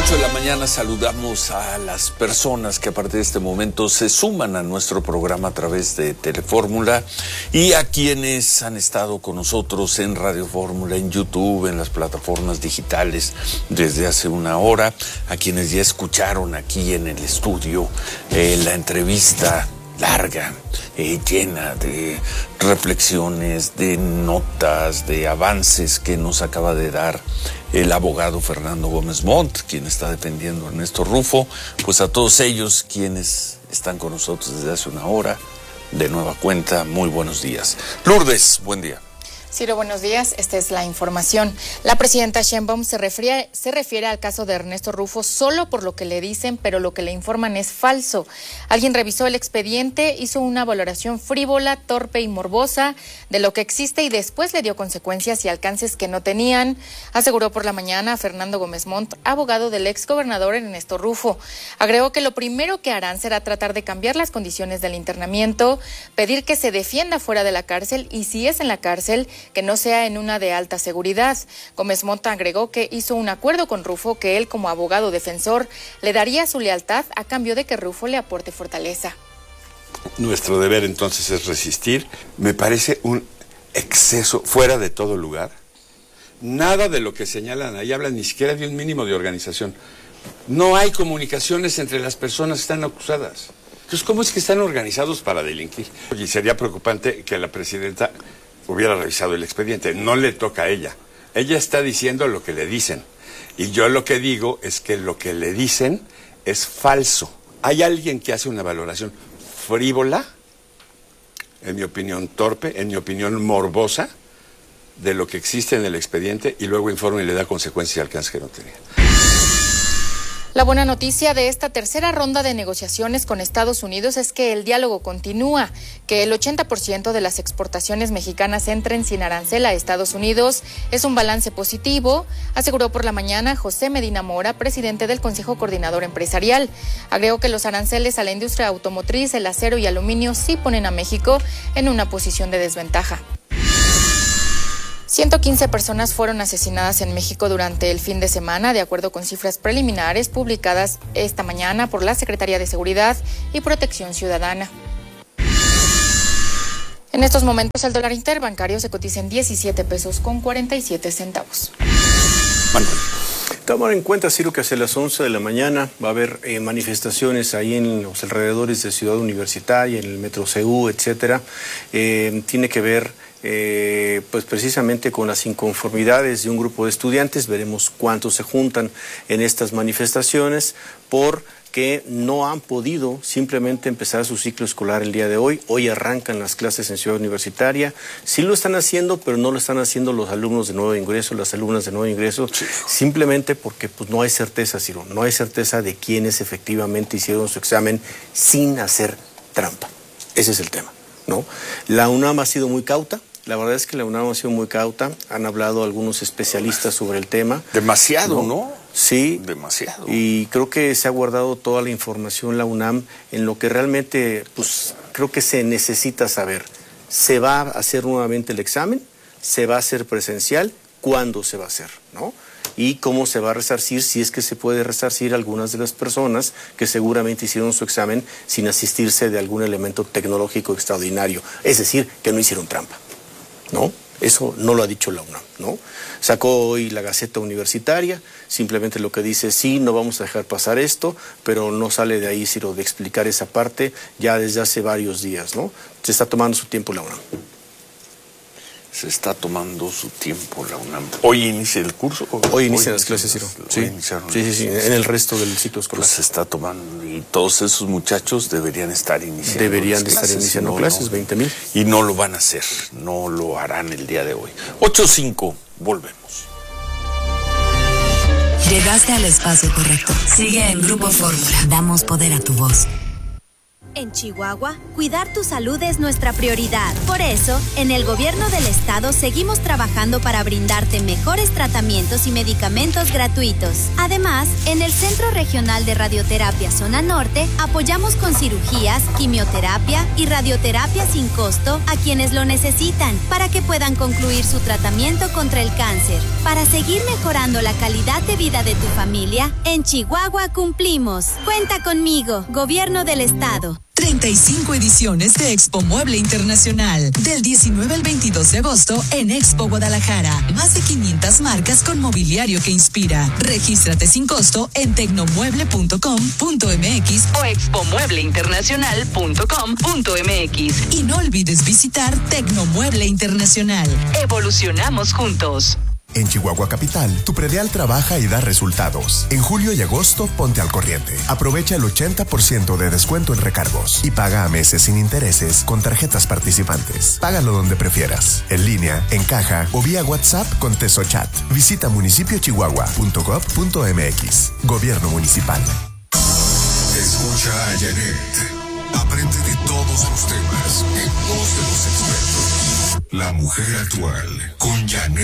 8 de la mañana saludamos a las personas que a partir de este momento se suman a nuestro programa a través de Telefórmula y a quienes han estado con nosotros en Radio Fórmula, en YouTube, en las plataformas digitales desde hace una hora, a quienes ya escucharon aquí en el estudio la entrevista larga, llena de reflexiones, de notas, de avances que nos acaba de dar el abogado Fernando Gómez Montt, quien está defendiendo a Ernesto Rufo. Pues a todos ellos quienes están con nosotros desde hace una hora, de nueva cuenta, muy buenos días. Lourdes, buen día. Ciro, buenos días. Esta es la información. La presidenta Sheinbaum se refiere al caso de Ernesto Rufo solo por lo que le dicen, pero lo que le informan es falso. Alguien revisó el expediente, hizo una valoración frívola, torpe y morbosa de lo que existe y después le dio consecuencias y alcances que no tenían, aseguró por la mañana Fernando Gómez Montt, abogado del exgobernador Ernesto Rufo. Agregó que lo primero que harán será tratar de cambiar las condiciones del internamiento, pedir que se defienda fuera de la cárcel y si es en la cárcel, que no sea en una de alta seguridad. Gómez Montt agregó que hizo un acuerdo con Rufo que él, como abogado defensor, le daría su lealtad a cambio de que Rufo le aporte fortaleza. Nuestro deber entonces es resistir. Me parece un exceso fuera de todo lugar. Nada de lo que señalan ahí habla ni siquiera de un mínimo de organización. No hay comunicaciones entre las personas que están acusadas. Entonces, ¿cómo es que están organizados para delinquir? Y sería preocupante que la presidenta hubiera revisado el expediente. No le toca a ella. Ella está diciendo lo que le dicen. Y yo lo que digo es que lo que le dicen es falso. Hay alguien que hace una valoración frívola, en mi opinión torpe, en mi opinión morbosa, de lo que existe en el expediente y luego informa y le da consecuencias y alcances que no tenía. La buena noticia de esta tercera ronda de negociaciones con Estados Unidos es que el diálogo continúa, que el 80% de las exportaciones mexicanas entren sin arancel a Estados Unidos es un balance positivo, aseguró por la mañana José Medina Mora, presidente del Consejo Coordinador Empresarial. Agregó que los aranceles a la industria automotriz, el acero y aluminio sí ponen a México en una posición de desventaja. 115 personas fueron asesinadas en México durante el fin de semana, de acuerdo con cifras preliminares publicadas esta mañana por la Secretaría de Seguridad y Protección Ciudadana. En estos momentos el dólar interbancario se cotiza en 17 pesos con 47 centavos. Manuel. Tomar en cuenta, Ciro, que hacia las 11 de la mañana va a haber manifestaciones ahí en los alrededores de Ciudad Universitaria, en el Metro CU, etcétera. Tiene que ver pues precisamente con las inconformidades de un grupo de estudiantes. Veremos cuántos se juntan en estas manifestaciones porque no han podido simplemente empezar su ciclo escolar el día de hoy. Hoy arrancan las clases en Ciudad Universitaria. Sí lo están haciendo, pero no lo están haciendo los alumnos de nuevo ingreso, las alumnas de nuevo ingreso, simplemente porque pues no hay certeza, Ciro, no hay certeza de quiénes efectivamente hicieron su examen sin hacer trampa. Ese es el tema, ¿no? La UNAM ha sido muy cauta. La verdad es que la UNAM ha sido muy cauta. Han hablado algunos especialistas sobre el tema. Demasiado, ¿no? Sí. Demasiado. Y creo que se ha guardado toda la información la UNAM en lo que realmente, pues, creo que se necesita saber. ¿Se va a hacer nuevamente el examen? ¿Se va a hacer presencial? ¿Cuándo se va a hacer? ¿No? Y cómo se va a resarcir, si es que se puede resarcir a algunas de las personas que seguramente hicieron su examen sin asistirse de algún elemento tecnológico extraordinario. Es decir, que no hicieron trampa, ¿no? Eso no lo ha dicho la UNAM, ¿no? Sacó hoy la Gaceta Universitaria, simplemente lo que dice, sí, no vamos a dejar pasar esto, pero no sale de ahí, Ciro, de explicar esa parte ya desde hace varios días, ¿no? Se está tomando su tiempo la UNAM. Se está tomando su tiempo la UNAM. ¿Hoy inicia el curso? Hoy inician las clases, Ciro. Sí, sí, en el resto del ciclo escolar. Pues se está tomando, y todos esos muchachos deberían estar iniciando. Deberían de estar iniciando clases, 20,000. Y no lo van a hacer, no lo harán el día de hoy. 8:05, volvemos. Llegaste al espacio correcto. Sigue en Grupo Fórmula. Damos poder a tu voz. En Chihuahua, cuidar tu salud es nuestra prioridad. Por eso, en el gobierno del estado seguimos trabajando para brindarte mejores tratamientos y medicamentos gratuitos. Además, en el Centro Regional de Radioterapia Zona Norte, apoyamos con cirugías, quimioterapia y radioterapia sin costo a quienes lo necesitan para que puedan concluir su tratamiento contra el cáncer. Para seguir mejorando la calidad de vida de tu familia, en Chihuahua cumplimos. Cuenta conmigo, Gobierno del Estado. 35 ediciones de Expo Mueble Internacional, del 19 al 22 de agosto en Expo Guadalajara. Más de 500 marcas con mobiliario que inspira. Regístrate sin costo en tecnomueble.com.mx o expomuebleinternacional.com.mx. Y no olvides visitar Tecnomueble Internacional. Evolucionamos juntos. En Chihuahua Capital, tu predial trabaja y da resultados. En julio y agosto, ponte al corriente. Aprovecha el 80% de descuento en recargos y paga a meses sin intereses con tarjetas participantes. Págalo donde prefieras, en línea, en caja o vía WhatsApp con TesoChat. Visita municipiochihuahua.gov.mx. Gobierno Municipal. Escucha a Janet. Aprende de todos los temas en voz de los expertos. La mujer actual con Janet